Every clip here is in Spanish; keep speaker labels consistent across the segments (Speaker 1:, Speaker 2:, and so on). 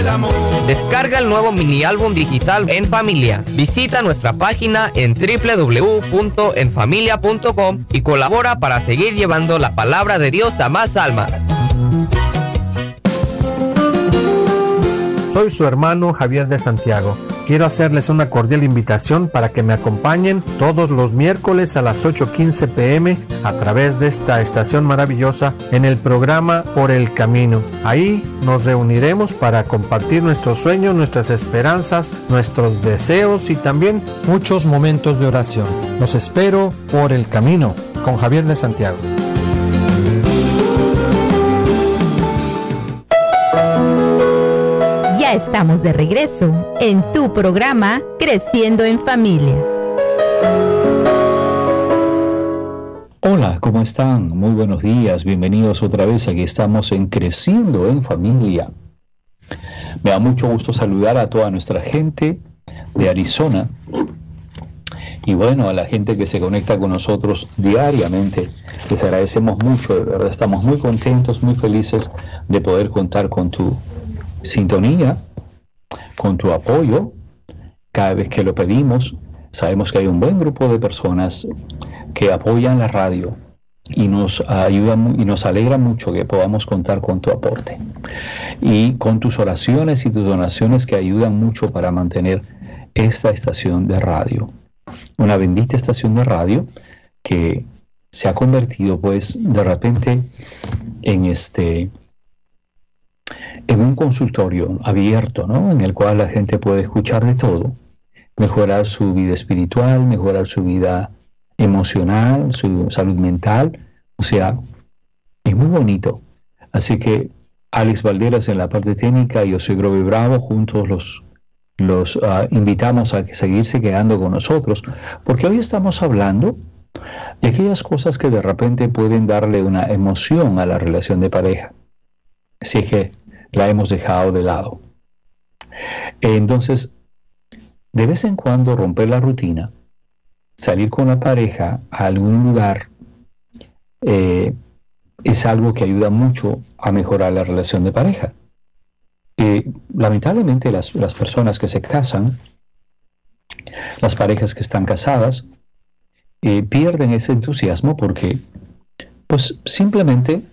Speaker 1: Descarga el nuevo mini álbum digital En Familia. Visita nuestra página en www.enfamilia.com y colabora para seguir llevando la palabra de Dios a más almas.
Speaker 2: Soy su hermano Javier de Santiago. Quiero hacerles una cordial invitación para que me acompañen todos los miércoles a las 8:15 p.m. a través de esta estación maravillosa en el programa Por el Camino. Ahí nos reuniremos para compartir nuestros sueños, nuestras esperanzas, nuestros deseos y también muchos momentos de oración. Los espero por el camino con Javier de Santiago.
Speaker 3: Ya estamos de regreso en tu programa Creciendo en Familia.
Speaker 4: Hola, ¿cómo están? Muy buenos días, bienvenidos otra vez. Aquí estamos en Creciendo en Familia. Me da mucho gusto saludar a toda nuestra gente de Arizona y bueno, a la gente que se conecta con nosotros diariamente. Les agradecemos mucho, de verdad estamos muy contentos, muy felices de poder contar con tu sintonía, con tu apoyo cada vez que lo pedimos. Sabemos que hay un buen grupo de personas que apoyan la radio y nos ayudan y nos alegra mucho que podamos contar con tu aporte y con tus oraciones y tus donaciones que ayudan mucho para mantener esta estación de radio, una bendita estación de radio que se ha convertido pues de repente en un consultorio abierto, ¿no? En el cual la gente puede escuchar de todo, mejorar su vida espiritual, mejorar su vida emocional, su salud mental. O sea, es muy bonito. Así que Alex Valderas en la parte técnica y yo soy Grover Bravo, juntos los invitamos a seguirse quedando con nosotros, porque hoy estamos hablando de aquellas cosas que de repente pueden darle una emoción a la relación de pareja, si es que la hemos dejado de lado. Entonces, de vez en cuando romper la rutina, salir con la pareja a algún lugar, es algo que ayuda mucho a mejorar la relación de pareja. Lamentablemente las personas que se casan, las parejas que están casadas, pierden ese entusiasmo porque pues simplemente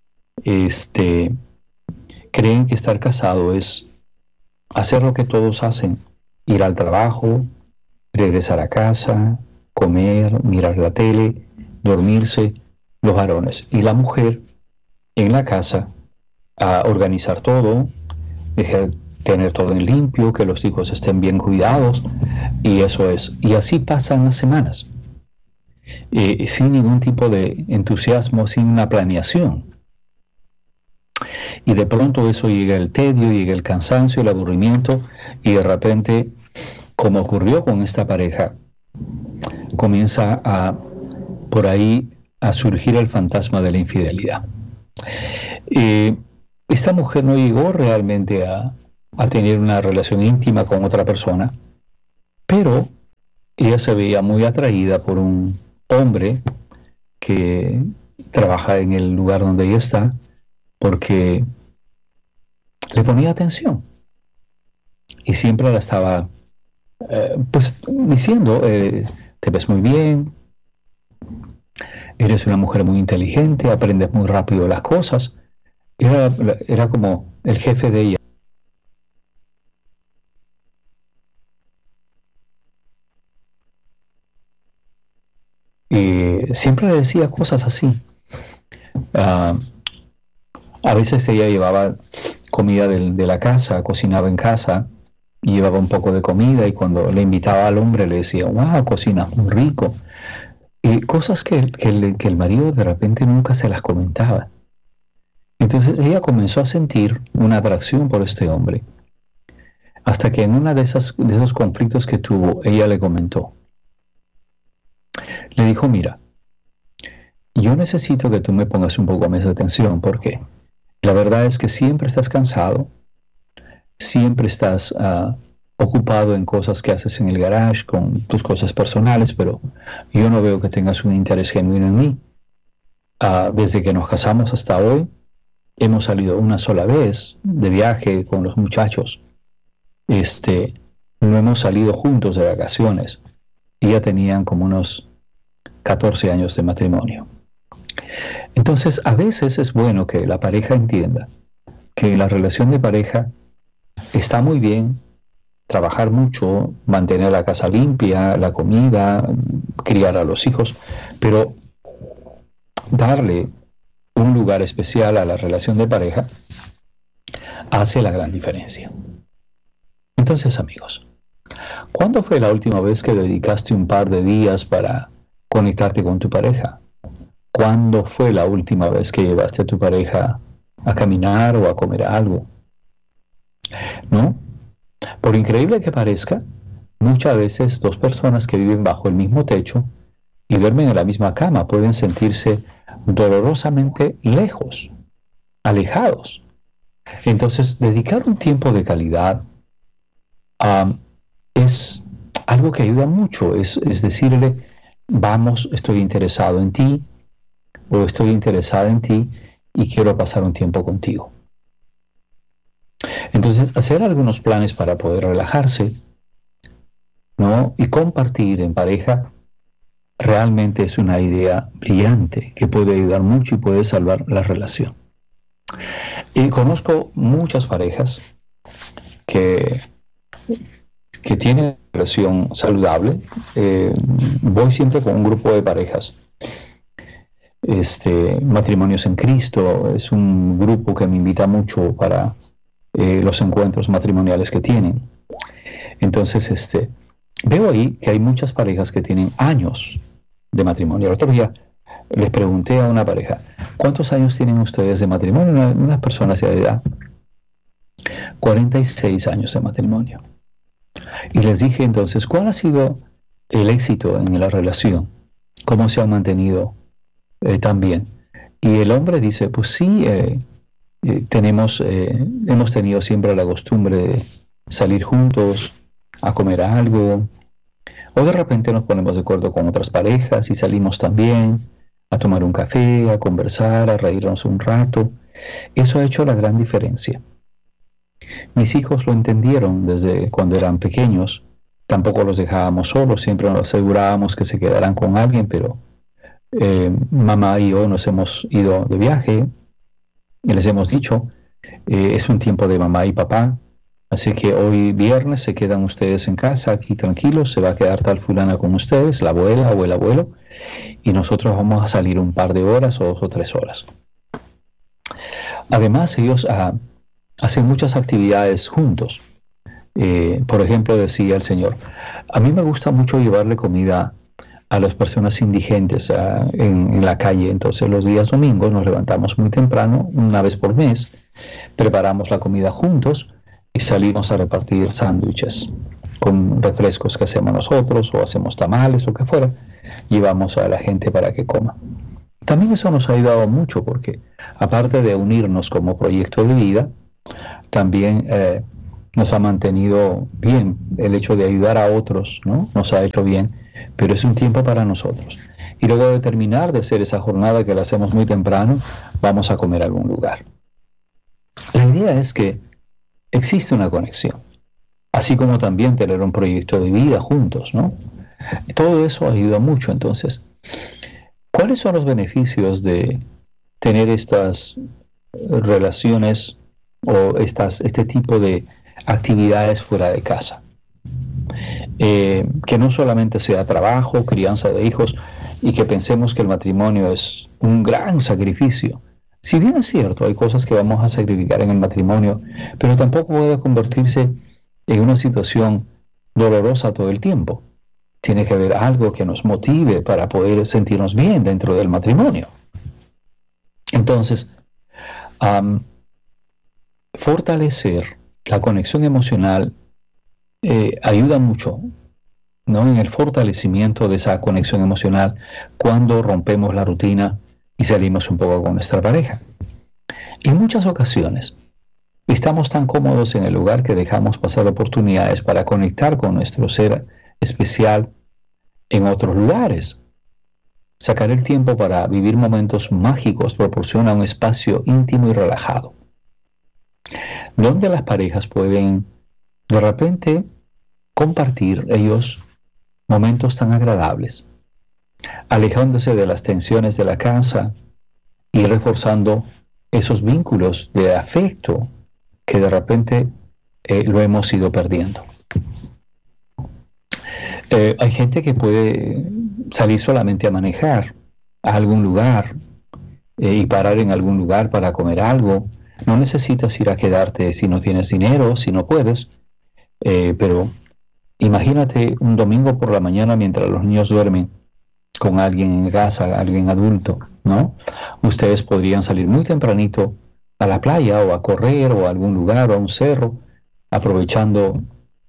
Speaker 4: creen que estar casado es hacer lo que todos hacen: ir al trabajo, regresar a casa, comer, mirar la tele, dormirse, los varones, y la mujer en la casa a organizar todo, tener todo en limpio, que los hijos estén bien cuidados, y eso es. Y así pasan las semanas, sin ningún tipo de entusiasmo, sin una planeación. Y de pronto eso llega el tedio, llega el cansancio, el aburrimiento, y de repente, como ocurrió con esta pareja, comienza por ahí a surgir el fantasma de la infidelidad. Esta mujer no llegó realmente a tener una relación íntima con otra persona, pero ella se veía muy atraída por un hombre que trabaja en el lugar donde ella está, porque le ponía atención y siempre la estaba pues diciendo, te ves muy bien, eres una mujer muy inteligente, aprendes muy rápido las cosas. Era como el jefe de ella. Y siempre le decía cosas así. A veces ella llevaba comida de la casa, cocinaba en casa, y llevaba un poco de comida, y cuando le invitaba al hombre le decía, wow, cocinas muy rico. Y cosas que el marido de repente nunca se las comentaba. Entonces ella comenzó a sentir una atracción por este hombre, hasta que en uno de esos conflictos que tuvo, ella le comentó. Le dijo, mira, yo necesito que tú me pongas un poco más de atención, porque la verdad es que siempre estás cansado, siempre estás ocupado en cosas que haces en el garage, con tus cosas personales, pero yo no veo que tengas un interés genuino en mí. Desde que nos casamos hasta hoy, hemos salido una sola vez de viaje con los muchachos. No hemos salido juntos de vacaciones y ya tenían como unos 14 años de matrimonio. Entonces, a veces es bueno que la pareja entienda que la relación de pareja está muy bien, trabajar mucho, mantener la casa limpia, la comida, criar a los hijos, pero darle un lugar especial a la relación de pareja hace la gran diferencia. Entonces, amigos, ¿cuándo fue la última vez que dedicaste un par de días para conectarte con tu pareja? ¿Cuándo fue la última vez que llevaste a tu pareja a caminar o a comer algo? ¿No? Por increíble que parezca, muchas veces dos personas que viven bajo el mismo techo y duermen en la misma cama pueden sentirse dolorosamente lejos, alejados. Entonces, dedicar un tiempo de calidad es algo que ayuda mucho, es decirle, vamos, estoy interesado en ti, o estoy interesada en ti y quiero pasar un tiempo contigo. Entonces, hacer algunos planes para poder relajarse, ¿no? Y compartir en pareja realmente es una idea brillante que puede ayudar mucho y puede salvar la relación. Y conozco muchas parejas que tienen una relación saludable. Voy siempre con un grupo de parejas. Matrimonios en Cristo es un grupo que me invita mucho para los encuentros matrimoniales que tienen. Entonces, veo ahí que hay muchas parejas que tienen años de matrimonio. El otro día les pregunté a una pareja, ¿cuántos años tienen ustedes de matrimonio? Unas personas de edad, 46 años de matrimonio. Y les dije entonces, ¿cuál ha sido el éxito en la relación? ¿Cómo se han mantenido tan bien? Y el hombre dice, pues sí, hemos tenido siempre la costumbre de salir juntos a comer algo, o de repente nos ponemos de acuerdo con otras parejas y salimos también a tomar un café, a conversar, a reírnos un rato. Eso ha hecho la gran diferencia. Mis hijos lo entendieron desde cuando eran pequeños. Tampoco los dejábamos solos, siempre nos asegurábamos que se quedaran con alguien, pero mamá y yo nos hemos ido de viaje y les hemos dicho, es un tiempo de mamá y papá, así que hoy viernes se quedan ustedes en casa, aquí tranquilos, se va a quedar tal fulana con ustedes, la abuela o el abuelo, y nosotros vamos a salir un par de horas o 2 o 3 horas. Además, ellos hacen muchas actividades juntos. Por ejemplo, decía el Señor, a mí me gusta mucho llevarle comida a las personas indigentes en la calle. Entonces los días domingos nos levantamos muy temprano, una vez por mes, preparamos la comida juntos y salimos a repartir sándwiches con refrescos que hacemos nosotros, o hacemos tamales o que fuera, llevamos a la gente para que coma. También eso nos ha ayudado mucho porque aparte de unirnos como proyecto de vida, también nos ha mantenido bien el hecho de ayudar a otros, ¿no? Nos ha hecho bien, pero es un tiempo para nosotros. Y luego de terminar de hacer esa jornada que la hacemos muy temprano, vamos a comer a algún lugar. La idea es que existe una conexión, así como también tener un proyecto de vida juntos, ¿no? Todo eso ayuda mucho. Entonces, ¿cuáles son los beneficios de tener estas relaciones o este tipo de actividades fuera de casa? Que no solamente sea trabajo, crianza de hijos, y que pensemos que el matrimonio es un gran sacrificio. Si bien es cierto, hay cosas que vamos a sacrificar en el matrimonio, pero tampoco puede convertirse en una situación dolorosa todo el tiempo. Tiene que haber algo que nos motive para poder sentirnos bien dentro del matrimonio. Entonces, fortalecer la conexión emocional ayuda mucho, ¿no? En el fortalecimiento de esa conexión emocional cuando rompemos la rutina y salimos un poco con nuestra pareja. En muchas ocasiones estamos tan cómodos en el lugar que dejamos pasar oportunidades para conectar con nuestro ser especial en otros lugares. Sacar el tiempo para vivir momentos mágicos proporciona un espacio íntimo y relajado, donde las parejas pueden de repente compartir ellos momentos tan agradables, alejándose de las tensiones de la casa y reforzando esos vínculos de afecto que de repente lo hemos ido perdiendo. Hay gente que puede salir solamente a manejar a algún lugar y parar en algún lugar para comer algo. No necesitas ir a quedarte si no tienes dinero, si no puedes, pero imagínate un domingo por la mañana mientras los niños duermen con alguien en casa, alguien adulto, ¿no? Ustedes podrían salir muy tempranito a la playa o a correr o a algún lugar o a un cerro, aprovechando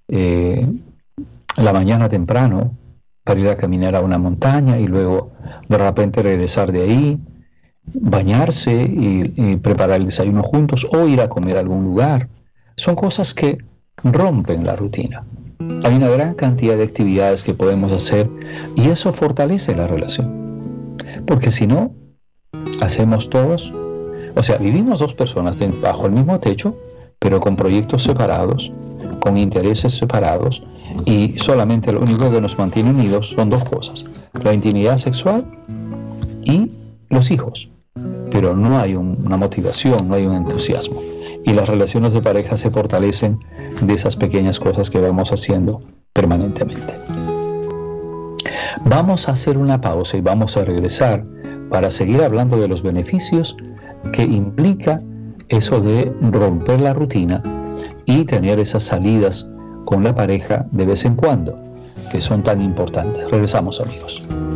Speaker 4: la mañana temprano para ir a caminar a una montaña y luego de repente regresar de ahí, bañarse y preparar el desayuno juntos o ir a comer a algún lugar. Son cosas que rompen la rutina. Hay una gran cantidad de actividades que podemos hacer y eso fortalece la relación. Porque si no, hacemos todos, o sea, vivimos dos personas bajo el mismo techo, pero con proyectos separados, con intereses separados, y solamente lo único que nos mantiene unidos son dos cosas: la intimidad sexual y los hijos. Pero no hay una motivación, no hay un entusiasmo. Y las relaciones de pareja se fortalecen de esas pequeñas cosas que vamos haciendo permanentemente. Vamos a hacer una pausa y vamos a regresar para seguir hablando de los beneficios que implica eso de romper la rutina y tener esas salidas con la pareja de vez en cuando, que son tan importantes. Regresamos, amigos.